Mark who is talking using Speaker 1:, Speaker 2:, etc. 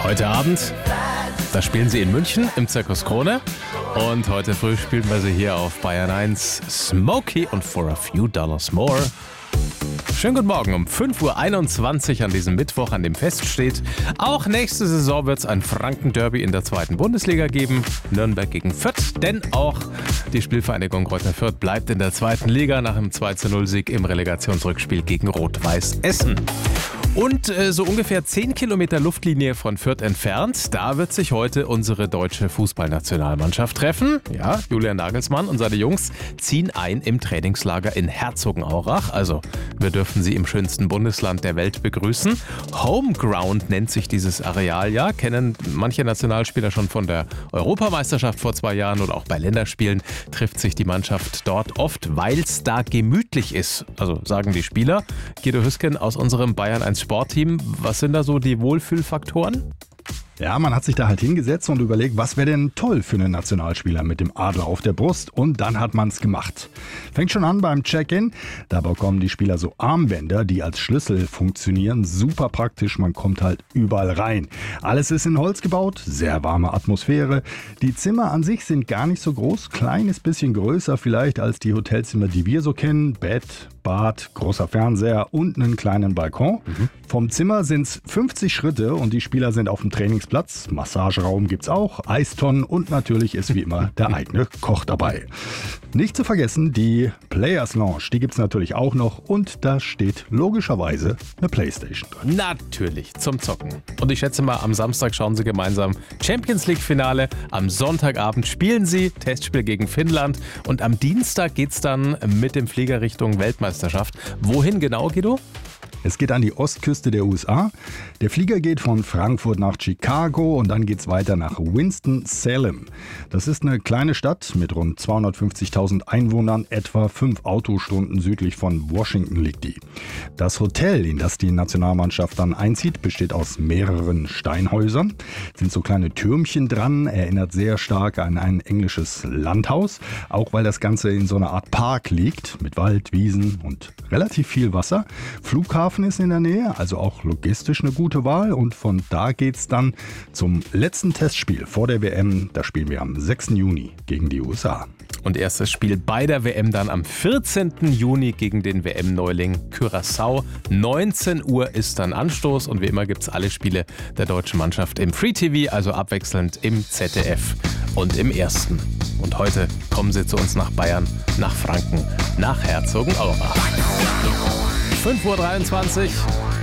Speaker 1: Heute Abend, da spielen sie in München im Circus Krone. Und heute früh spielen wir sie hier auf Bayern 1. Smokey und For a Few Dollars More. Schönen guten Morgen um 5:21 Uhr an diesem Mittwoch, an dem feststeht, auch nächste Saison wird es ein Franken-Derby in der 2. Bundesliga geben. Nürnberg gegen Fürth, denn auch die Spielvereinigung Greuther Fürth bleibt in der 2. Liga nach einem 2:0-Sieg im Relegationsrückspiel gegen Rot-Weiß Essen. Und so ungefähr 10 Kilometer Luftlinie von Fürth entfernt, da wird sich heute unsere deutsche Fußballnationalmannschaft treffen. Ja, Julian Nagelsmann und seine Jungs ziehen ein im Trainingslager in Herzogenaurach. Also wir dürfen sie im schönsten Bundesland der Welt begrüßen. Homeground nennt sich dieses Areal ja, kennen manche Nationalspieler schon von der Europameisterschaft vor 2 Jahren oder auch bei Länderspielen trifft sich die Mannschaft dort oft, weil es da gemütlich ist. Also sagen die Spieler. Guido Hüsken aus unserem Bayern 1 Sportteam, was sind da so die Wohlfühlfaktoren?
Speaker 2: Ja, man hat sich da halt hingesetzt und überlegt, was wäre denn toll für einen Nationalspieler mit dem Adler auf der Brust, und dann hat man es gemacht. Fängt schon an beim Check-in, da bekommen die Spieler so Armbänder, die als Schlüssel funktionieren, super praktisch, man kommt halt überall rein. Alles ist in Holz gebaut, sehr warme Atmosphäre, die Zimmer an sich sind gar nicht so groß, kleines bisschen größer vielleicht als die Hotelzimmer, die wir so kennen, Bett, Bad, großer Fernseher und einen kleinen Balkon. Vom Zimmer sind es 50 Schritte und die Spieler sind auf dem Trainingsplatz. Massageraum gibt's auch, Eistonnen und natürlich ist wie immer der eigene Koch dabei. Nicht zu vergessen, die Players Lounge, die gibt's natürlich auch noch und da steht logischerweise eine Playstation drin.
Speaker 1: Natürlich, zum Zocken. Und ich schätze mal, am Samstag schauen sie gemeinsam Champions League Finale, am Sonntagabend spielen sie Testspiel gegen Finnland und am Dienstag geht's dann mit dem Flieger Richtung Weltmeisterschaft. Wohin genau, Guido?
Speaker 2: Es geht an die Ostküste der USA. Der Flieger geht von Frankfurt nach Chicago und dann geht es weiter nach Winston-Salem. Das ist eine kleine Stadt mit rund 250.000 Einwohnern, etwa 5 Autostunden südlich von Washington liegt die. Das Hotel, in das die Nationalmannschaft dann einzieht, besteht aus mehreren Steinhäusern. Es sind so kleine Türmchen dran, erinnert sehr stark an ein englisches Landhaus, auch weil das Ganze in so einer Art Park liegt, mit Wald, Wiesen und relativ viel Wasser. Flughafen ist in der Nähe, also auch logistisch eine gute Wahl, und von da geht's dann zum letzten Testspiel vor der WM. Da spielen wir am 6. Juni gegen die USA.
Speaker 1: Und erstes Spiel bei der WM dann am 14. Juni gegen den WM-Neuling Curaçao. 19 Uhr ist dann Anstoß und wie immer gibt es alle Spiele der deutschen Mannschaft im Free TV, also abwechselnd im ZDF und im Ersten. Und heute kommen sie zu uns nach Bayern, nach Franken, nach Herzogenaurach. 5:23 Uhr.